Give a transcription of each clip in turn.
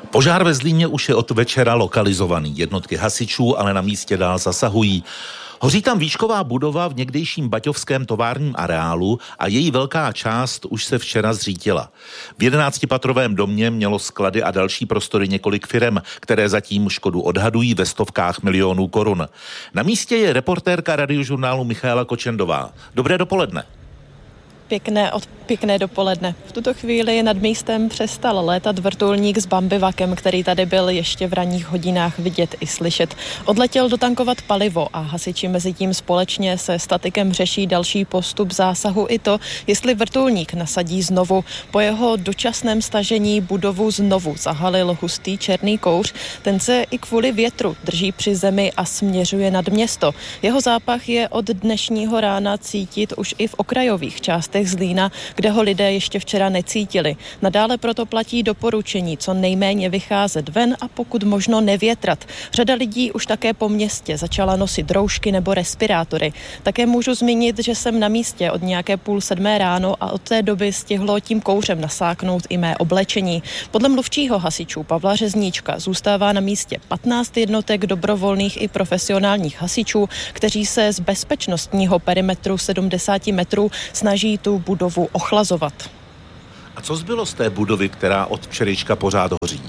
Požár ve Zlíně už je od večera lokalizovaný. Jednotky hasičů ale na místě dál zasahují. Hoří tam výšková budova v někdejším baťovském továrním areálu a její velká část už se včera zřítila. V 11patrovém domě mělo sklady a další prostory několik firem, které zatím škodu odhadují ve stovkách milionů korun. Na místě je reportérka Radiožurnálu Michaela Kočendová. Dobré dopoledne. Pěkné dopoledne. V tuto chvíli nad místem přestal létat vrtulník s bambivakem, který tady byl ještě v ranních hodinách vidět i slyšet. Odletěl dotankovat palivo a hasiči mezi tím společně se statikem řeší další postup zásahu i to, jestli vrtulník nasadí znovu. Po jeho dočasném stažení budovu znovu zahalil hustý černý kouř. Ten se i kvůli větru drží při zemi a směřuje nad město. Jeho zápach je od dnešního rána cítit už i v okrajových částech Zlína, kde ho lidé ještě včera necítili. Nadále proto platí doporučení co nejméně vycházet ven a pokud možno nevětrat. Řada lidí už také po městě začala nosit roušky nebo respirátory. Také můžu zmínit, že jsem na místě od nějaké 6:30 ráno a od té doby stihlo tím kouřem nasáknout i mé oblečení. Podle mluvčího hasičů Pavla Řezníčka zůstává na místě 15 jednotek dobrovolných i profesionálních hasičů, kteří se z bezpečnostního perimetru 70 metrů snaží tu budovu ochlazovat. A co zbylo z té budovy, která od včerejška pořád hoří?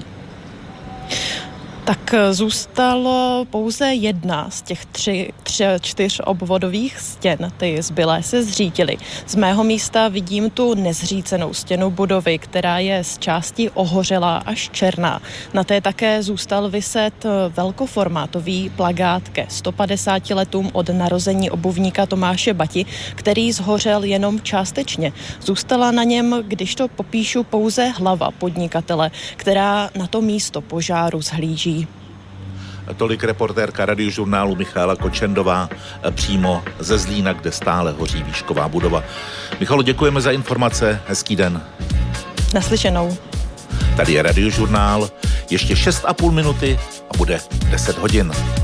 Tak zůstalo pouze jedna z těch 4 obvodových stěn. Ty zbylé se zřítily. Z mého místa vidím tu nezřícenou stěnu budovy, která je z části ohořelá až černá. Na té také zůstal viset velkoformátový plakát ke 150 letům od narození obuvníka Tomáše Bati, který zhořel jenom částečně. Zůstala na něm, když to popíšu, pouze hlava podnikatele, která na to místo požáru zhlíží. Tolik reportérka Radiožurnálu Michaela Kočendová přímo ze Zlína, kde stále hoří výšková budova. Michalo, děkujeme za informace, hezký den. Naslyšenou. Tady je Radiožurnál, ještě 6,5 minuty a bude 10 hodin.